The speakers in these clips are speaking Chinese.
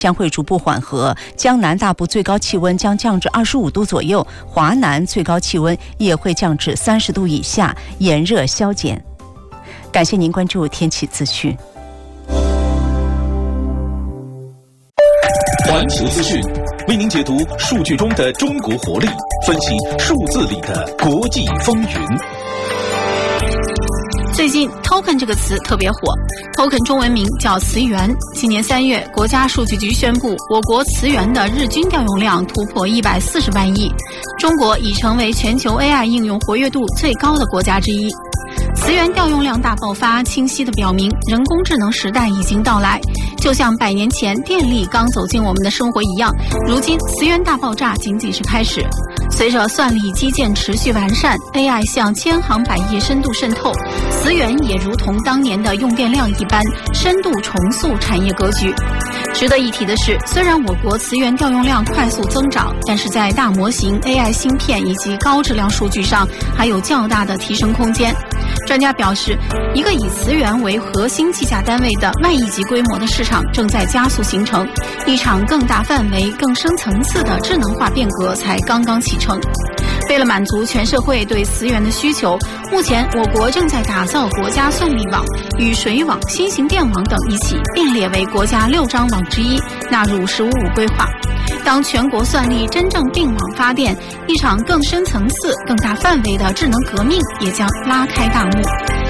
将会逐步缓和，江南大部最高气温将降至25度左右，华南最高气温也会降至30度以下，炎热消减。感谢您关注天气资讯。 环球资讯为您解读数据中的中国活力，分析数字里的国际风云。 最近 token 这个词特别火， token 中文名叫词源。今年3月，国家数据局宣布，我国词源的日均调用量突破140万亿，中国已成为全球 AI 应用活跃度最高的国家之一。词源调用量大爆发，清晰地表明人工智能时代已经到来。就像100年前电力刚走进我们的生活一样，如今词源大爆炸仅仅是开始。随着算力基建持续完善， AI 向千行百业深度渗透，词源也如同当年的用电量一般，深度重塑产业格局。值得一提的是，虽然我国词源调用量快速增长，但是在大模型、AI 芯片以及高质量数据上还有较大的提升空间。专家表示，一个以词源为核心计价单位的万亿级规模的市场正在加速形成，一场更大范围、更深层次的智能化变革才刚刚启程。为了满足全社会对词源的需求，目前我国正在打造国家算力网，与水网、新型电网等一起并列为国家6张网之一，纳入“15+5”规划。当全国算力真正并网发电，一场更深层次、更大范围的智能革命也将拉开大幕。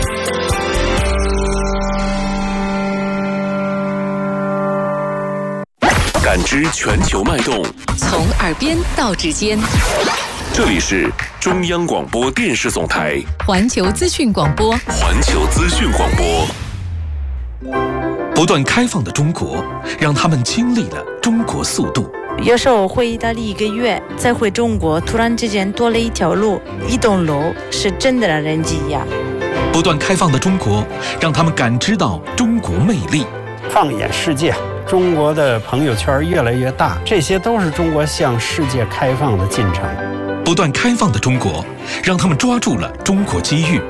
感知全球脉动， 从耳边到指尖。 这里是中央广播电视总台环球资讯广播。 环球资讯广播。不断开放的中国，让他们经历了中国速度。 有时候回意大利1个月，再回中国，突然之间多了一条路、一栋楼，是真的让人惊讶。 不断开放的中国，让他们感知到中国魅力。 放眼世界，中国的朋友圈越来越大，这些都是中国向世界开放的进程。 不断开放的中国，让他们抓住了中国机遇。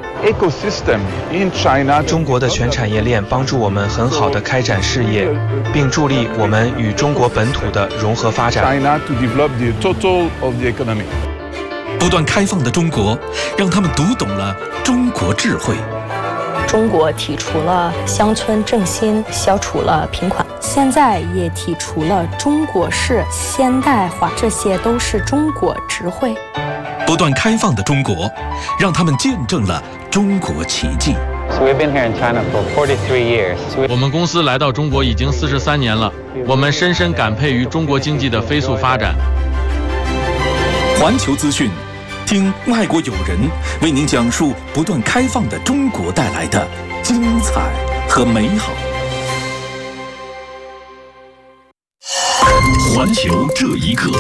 中国的全产业链帮助我们很好地开展事业，并助力我们与中国本土的融合发展。 不断开放的中国，让他们读懂了中国智慧。 中国提出了乡村振兴，消除了贫困，现在也提出了中国式现代化，这些都是中国智慧。 不断开放的中国，让他们见证了中国奇迹。 我们公司来到中国已经43年了，我们深深感佩于中国经济的飞速发展。 环球资讯，听外国友人为您讲述不断开放的中国带来的精彩和美好。环球这一刻，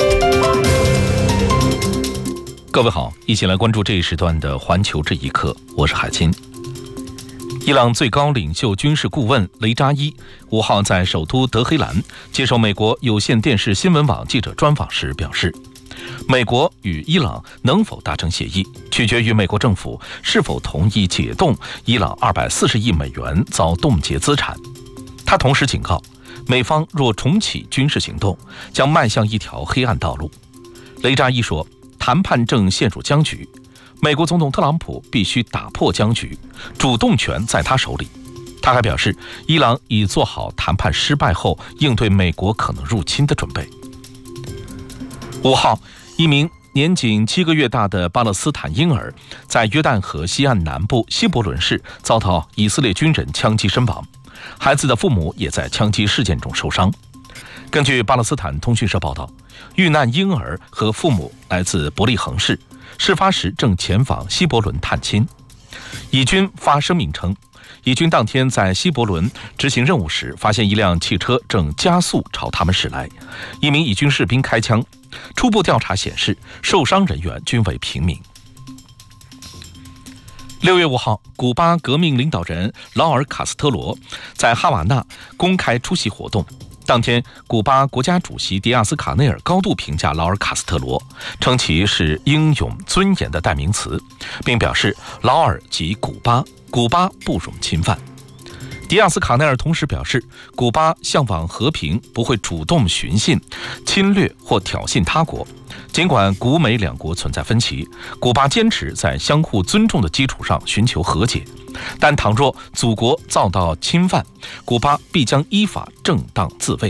各位好，一起来关注这一时段的环球这一刻，我是海清。伊朗最高领袖军事顾问雷扎伊5号在首都德黑兰接受美国有线电视新闻网记者专访时表示，美国与伊朗能否达成协议，取决于美国政府是否同意解冻伊朗240亿美元遭冻结资产。他同时警告，美方若重启军事行动，将迈向一条黑暗道路。雷扎伊说，谈判正陷入僵局，美国总统特朗普必须打破僵局，主动权在他手里。他还表示，伊朗已做好谈判失败后应对美国可能入侵的准备。5号，一名年仅7个月大的巴勒斯坦婴儿在约旦河西岸南部希伯伦市遭到以色列军人枪击身亡，孩子的父母也在枪击事件中受伤。根据巴勒斯坦通讯社报道，遇难婴儿和父母来自伯利恒市，事发时正前往希伯伦探亲。以军发声明称，以军当天在希伯伦执行任务时，发现一辆汽车正加速朝他们驶来，一名以军士兵开枪。初步调查显示，受伤人员均为平民。6月5号，古巴革命领导人劳尔·卡斯特罗在哈瓦那公开出席活动。当天，古巴国家主席迪亚斯卡内尔高度评价劳尔·卡斯特罗，称其是英勇尊严的代名词，并表示劳尔及古巴不容侵犯。 迪亚斯卡内尔同时表示，古巴向往和平，不会主动寻衅、侵略或挑衅他国。尽管古美两国存在分歧，古巴坚持在相互尊重的基础上寻求和解。但倘若祖国遭到侵犯，古巴必将依法正当自卫。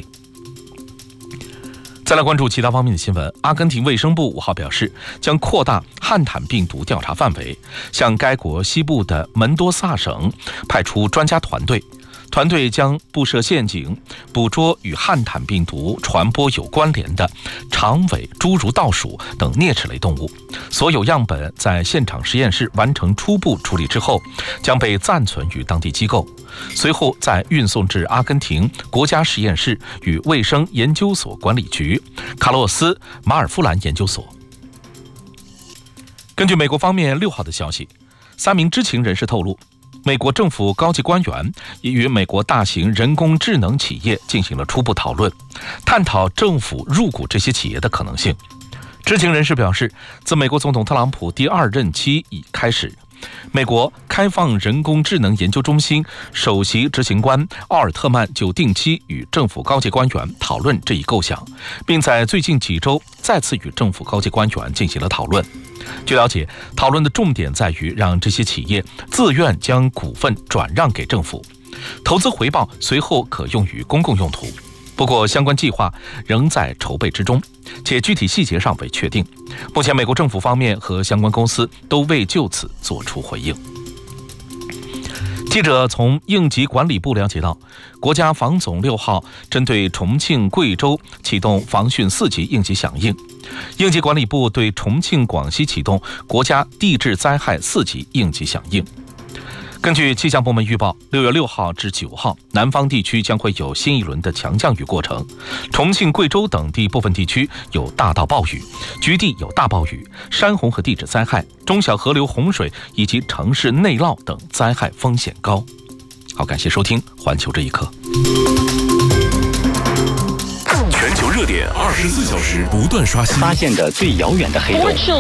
再来关注其他方面的新闻。阿根廷卫生部5号表示，将扩大汉坦病毒调查范围，向该国西部的门多萨省派出专家团队。团队将布设陷阱，捕捉与汉坦病毒传播有关联的长尾侏儒倒鼠等啮齿类动物。所有样本在现场实验室完成初步处理之后，将被暂存于当地机构，随后再运送至阿根廷国家实验室与卫生研究所管理局、卡洛斯·马尔夫兰研究所。根据美国方面6号的消息，3名知情人士透露，美国政府高级官员已与美国大型人工智能企业进行了初步讨论，探讨政府入股这些企业的可能性。知情人士表示，自美国总统特朗普第2任期已开始，美国开放人工智能研究中心首席执行官奥尔特曼就定期与政府高级官员讨论这一构想，并在最近几周再次与政府高级官员进行了讨论。据了解，讨论的重点在于让这些企业自愿将股份转让给政府，投资回报随后可用于公共用途。不过，相关计划仍在筹备之中，且具体细节尚未确定。目前，美国政府方面和相关公司都未就此做出回应。记者从应急管理部了解到，国家防总6号针对重庆、贵州启动防汛4级应急响应。应急管理部对重庆、广西启动国家地质灾害4级应急响应。根据气象部门预报，6月6号至9号，南方地区将会有新一轮的强降雨过程，重庆、贵州等地部分地区有大到暴雨，局地有大暴雨、山洪和地质灾害、中小河流洪水以及城市内涝等灾害风险高。好，感谢收听环球这一刻。 全球热点24小时不断刷新， 发现的最遥远的黑洞，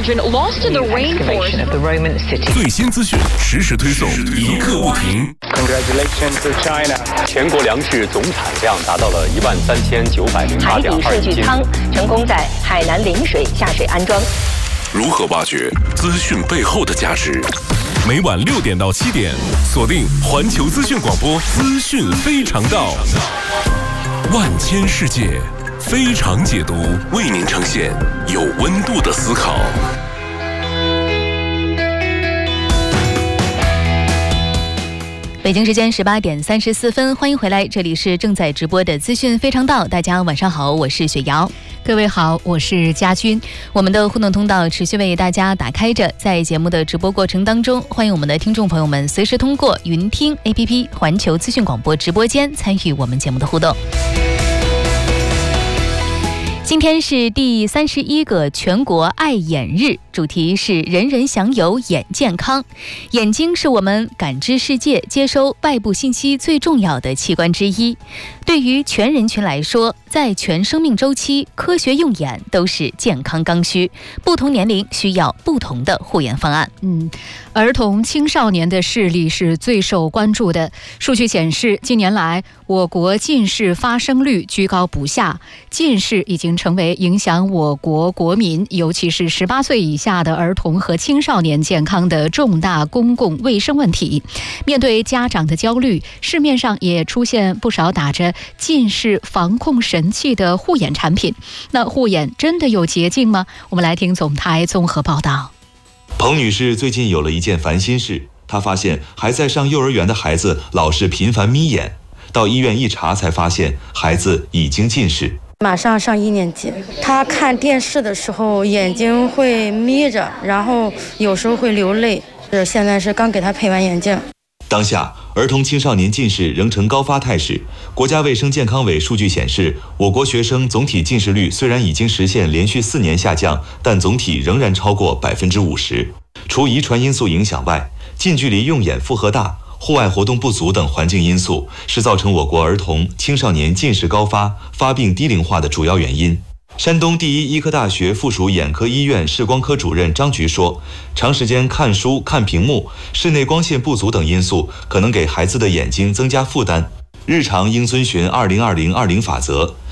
最新资讯实时推送，一刻不停。 Congratulations to China！ 全国粮食总产量达到了13908.2 海底数据舱成功在海南陵水下水安装。 如何挖掘资讯背后的价值？每晚6点到7点，锁定环球资讯广播，资讯非常道，万千世界。非常解读为您呈现有温度的思考。 北京时间18点34分，欢迎回来，这里是正在直播的资讯非常道。大家晚上好，我是雪瑶。 各位好，我是佳君。 我们的互动通道持续为大家打开着，在节目的直播过程当中，欢迎我们的听众朋友们随时通过云听 APP 环球资讯广播直播间参与我们节目的互动。今天是第31个全国爱眼日，主题是人人享有眼健康。眼睛是我们感知世界、接收外部信息最重要的器官之一。对于全人群来说，在全生命周期，科学用眼都是健康刚需。不同年龄需要不同的护眼方案。 儿童青少年的视力是最受关注的。数据显示，近年来我国近视发生率居高不下，近视已经成为影响我国国民，尤其是18岁以下的儿童和青少年健康的重大公共卫生问题。面对家长的焦虑，市面上也出现不少打着近视防控神器的护眼产品。那护眼真的有捷径吗？我们来听总台综合报道。 彭女士最近有了一件烦心事，她发现还在上幼儿园的孩子老是频繁眯眼，到医院一查才发现孩子已经近视。 马上上1年级，他看电视的时候眼睛会眯着，然后有时候会流泪。现在是刚给他配完眼镜。 当下儿童青少年近视仍呈高发态势。国家卫生健康委数据显示，我国学生总体近视率虽然已经实现连续4年下降，但总体仍然超过50%。除遗传因素影响外，近距离用眼负荷大、户外活动不足等环境因素是造成我国儿童青少年近视高发、发病低龄化的主要原因。 山东第一医科大学附属眼科医院视光科主任张菊说，长时间看书、看屏幕、室内光线不足等因素，可能给孩子的眼睛增加负担。日常应遵循20-20-20法则，